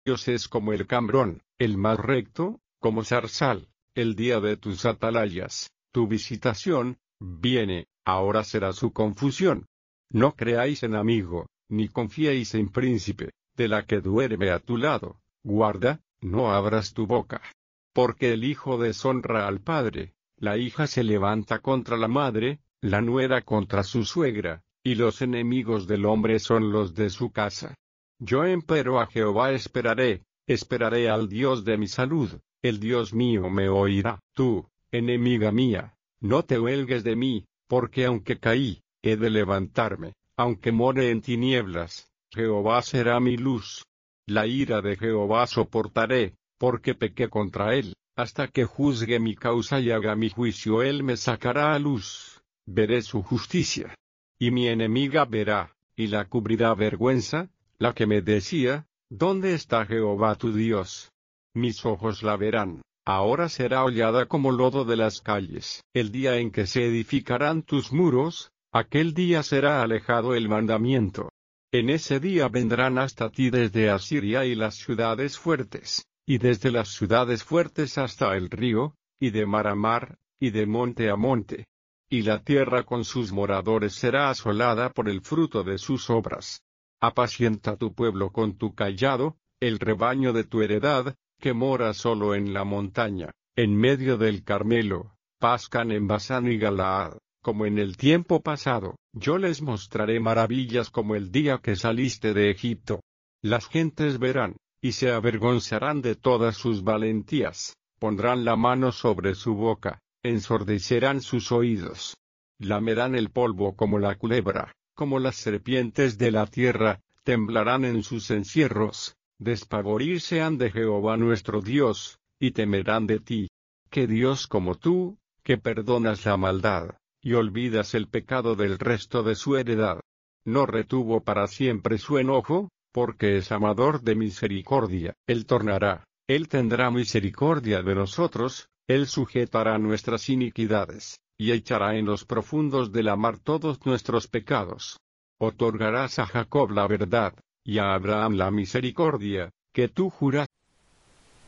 Dios es como el cambrón, el más recto, como zarzal, el día de tus atalayas, tu visitación, viene, ahora será su confusión. No creáis en amigo, ni confiéis en príncipe, de la que duerme a tu lado, guarda, no abras tu boca. Porque el hijo deshonra al padre, la hija se levanta contra la madre, la nuera contra su suegra, y los enemigos del hombre son los de su casa. Yo empero a Jehová esperaré, esperaré al Dios de mi salud, el Dios mío me oirá. Tú, enemiga mía, no te huelgues de mí, porque aunque caí, he de levantarme, aunque more en tinieblas, Jehová será mi luz. La ira de Jehová soportaré, porque pequé contra él, hasta que juzgue mi causa y haga mi juicio él me sacará a luz, veré su justicia. Y mi enemiga verá, y la cubrirá vergüenza, la que me decía, ¿dónde está Jehová tu Dios? Mis ojos la verán, ahora será hollada como lodo de las calles. El día en que se edificarán tus muros, aquel día será alejado el mandamiento. En ese día vendrán hasta ti desde Asiria y las ciudades fuertes, y desde las ciudades fuertes hasta el río, y de mar a mar, y de monte a monte. Y la tierra con sus moradores será asolada por el fruto de sus obras. Apacienta tu pueblo con tu cayado, el rebaño de tu heredad, que mora solo en la montaña, en medio del Carmelo, pascan en Basán y Galaad, como en el tiempo pasado. Yo les mostraré maravillas como el día que saliste de Egipto. Las gentes verán, y se avergonzarán de todas sus valentías, pondrán la mano sobre su boca, ensordecerán sus oídos. Lamerán el polvo como la culebra, como las serpientes de la tierra, temblarán en sus encierros, despavorirse han de Jehová nuestro Dios, y temerán de ti. Que Dios como tú, que perdonas la maldad, y olvidas el pecado del resto de su heredad. No retuvo para siempre su enojo, porque es amador de misericordia. Él tornará, Él tendrá misericordia de nosotros, Él sujetará nuestras iniquidades, y echará en los profundos de la mar todos nuestros pecados. Otorgarás a Jacob la verdad, y a Abraham la misericordia, que tú juraste.